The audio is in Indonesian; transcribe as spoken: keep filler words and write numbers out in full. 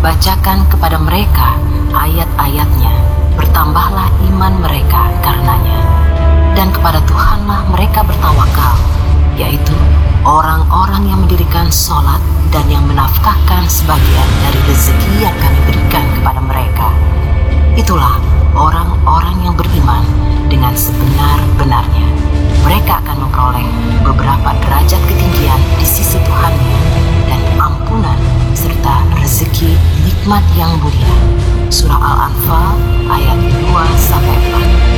bacakan kepada mereka ayat-ayatnya, bertambahlah iman mereka karenanya. Dan kepada Tuhanlah mereka bertawakal, yaitu orang-orang yang mendirikan sholat dan yang menafkahkan sebagian dari rezeki yang kami berikan kepada mereka. Itulah orang-orang yang beriman dengan sebenar-benarnya. Mereka akan memperoleh beberapa derajat ketinggian di sisi Tuhannya dan ampunan serta rezeki nikmat yang mulia. Surah Al-Anfal ayat dua sampai empat.